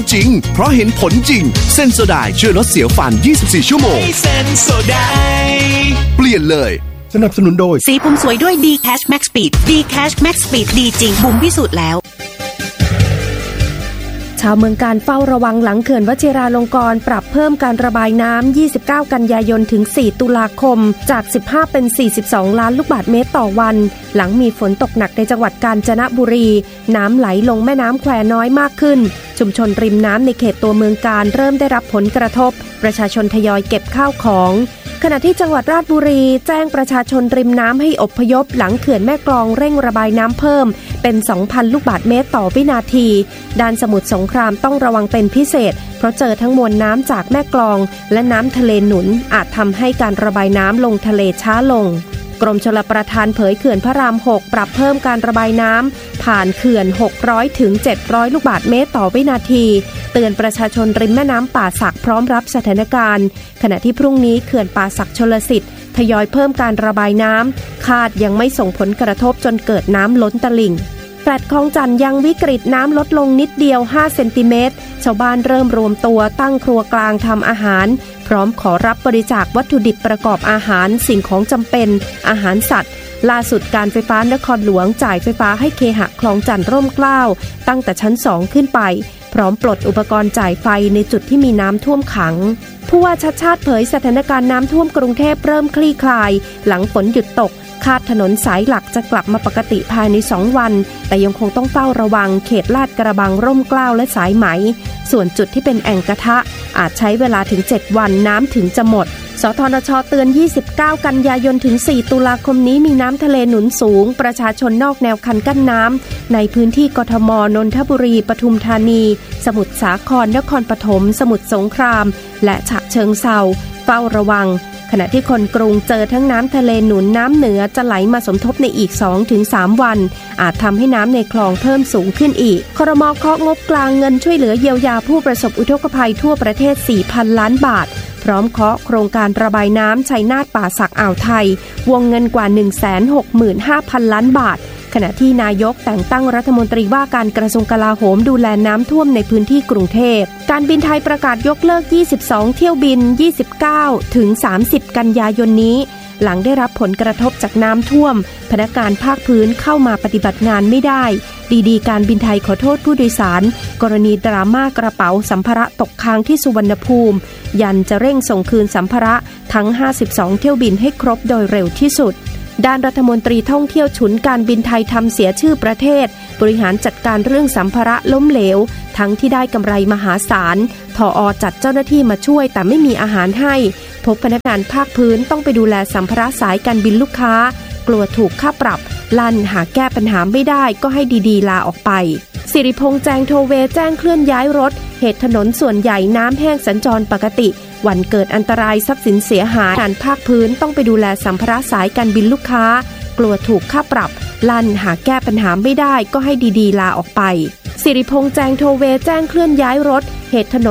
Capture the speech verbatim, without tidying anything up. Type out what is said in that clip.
จริงเพราะเห็นผลจริงเซนโซไดช่วยลดเสียวฟันยี่สิบสี่ชั่วโมงเซนโซไดเปลี่ยนเลยสนับสนุนโดยสีผมสวยด้วย D-Cash Max Speed D-Cash Max Speed ดีจริงบุ๋มพิสูจน์แล้วชาวเมืองการเฝ้าระวังหลังเขื่อนวชิราลงกรณ์ปรับเพิ่มการระบายน้ำยี่สิบเก้ากันยายนถึงสี่ตุลาคมจากสิบห้าเป็นสี่สิบสองล้านลูกบาศก์เมตรต่อวันหลังมีฝนตกหนักในจังหวัดกาญจนบุรีน้ำไหลลงแม่น้ำแควน้อยมากขึ้นชุมชนริมน้ำในเขตตัวเมืองการเริ่มได้รับผลกระทบประชาชนทยอยเก็บข้าวของขณะที่จังหวัดราชบุรีแจ้งประชาชนริมน้ำให้อพยพหลังเขื่อนแม่กลองเร่งระบายน้ำเพิ่มเป็น สองพัน ลูกบาศก์เมตรต่อวินาทีด้านสมุทรสงครามต้องระวังเป็นพิเศษเพราะเจอทั้งมวลน้ำจากแม่กลองและน้ำทะเลหนุนอาจทำให้การระบายน้ำลงทะเลช้าลงกรมชลประทานเผยเขื่อนพระรามหกปรับเพิ่มการระบายน้ำผ่านเขื่อนหกร้อยถึงเจ็ดร้อยลูกบาศก์เมตรต่อวินาทีเตือนประชาชนริมแม่น้ำป่าสักพร้อมรับสถานการณ์ขณะที่พรุ่งนี้เขื่อนป่าสักชลสิทธิ์ทยอยเพิ่มการระบายน้ำคาดยังไม่ส่งผลกระทบจนเกิดน้ำล้นตลิ่งแฟลตคลองจันทน์ยังวิกฤตน้ำลดลงนิดเดียวห้าเซนติเมตรชาวบ้านเริ่มรวมตัวตั้งครัวกลางทำอาหารพร้อมขอรับบริจาควัตถุดิบประกอบอาหารสิ่งของจำเป็นอาหารสัตว์ล่าสุดการไฟฟ้านครหลวงจ่ายไฟฟ้าให้เคหะคลองจันทน์ร่มเกล้าตั้งแต่ชั้นสองขึ้นไปพร้อมปลดอุปกรณ์จ่ายไฟในจุดที่มีน้ำท่วมขังผู้ว่าชัชชาติเผยสถานการณ์น้ำท่วมกรุงเทพเริ่มคลี่คลายหลังฝนหยุดตกคาดถนนสายหลักจะกลับมาปกติภายในสองวันแต่ยังคงต้องเฝ้าระวังเขตลาดกระบังร่มเกล้าและสายไหมส่วนจุดที่เป็นแอ่งกระทะอาจใช้เวลาถึงเจ็ดวันน้ำถึงจะหมดสทนช.เตือนยี่สิบเก้ากันยายนถึงสี่ตุลาคมนี้มีน้ำทะเลหนุนสูงประชาชนนอกแนวคันกั้นน้ำในพื้นที่กทม.นนทบุรีปทุมธานีสมุทรสาครนครปฐมสมุทรสงครามและฉะเชิงเทราเฝ้าระวังขณะที่คนกรุงเจอทั้งน้ำทะเลหนุนน้ำเหนือจะไหลมาสมทบในอีก สองถึงสาม วันอาจทำให้น้ำในคลองเพิ่มสูงขึ้นอีกครม.เคาะงบกลางเงินช่วยเหลือเยียวยาผู้ประสบอุทกภัยทั่วประเทศ สี่พัน ล้านบาทพร้อมเคาะโครงการระบายน้ำชัยนาทป่าสักอ่าวไทยวงเงินกว่า หนึ่งแสนหกหมื่นห้าพัน ล้านบาทขณะที่นายกแต่งตั้งรัฐมนตรีว่าการกระทรวงกลาโหมดูแลน้ำท่วมในพื้นที่กรุงเทพการบินไทยประกาศยกเลิกยี่สิบสองเที่ยวบินยี่สิบเก้าถึงสามสิบกันยายนนี้หลังได้รับผลกระทบจากน้ำท่วมพนักงานภาคพื้นเข้ามาปฏิบัติงานไม่ได้ดีๆการบินไทยขอโทษผู้โดยสารกรณีดราม่ากระเป๋าสัมภาระตกค้างที่สุวรรณภูมิยันจะเร่งส่งคืนสัมภาระทั้งห้าสิบสองเที่ยวบินให้ครบโดยเร็วที่สุดด้านรัฐมนตรีท่องเที่ยวฉุนการบินไทยทำเสียชื่อประเทศบริหารจัดการเรื่องสัมภาระล้มเหลวทั้งที่ได้กำไรมหาศาลทอ.จัดเจ้าหน้าที่มาช่วยแต่ไม่มีอาหารให้พบพนักงานภาคพื้นต้องไปดูแลสัมภาระสายการบินลูกค้ากลัวถูกค่าปรับลั่นหาแก้ปัญหาไม่ได้ก็ให้ดีๆลาออกไปสิริพงษ์แจงโทเวแจ้งเคลื่อนย้ายรถเหตุถนนส่วนใหญ่น้ำแห้งสัญจรปกติวันเกิดอันตรายทรัพย์สินเสียหายการภาคพื้นต้องไปดูแลสัมภาระสายการบินลูกค้ากลัวถูกค่าปรับลั่นหาแก้ปัญหาไม่ได้ก็ให้ดีๆลาออกไปสิริพงษ์แจงโทเวแจ้งเคลื่อนย้ายรถเหตุถนน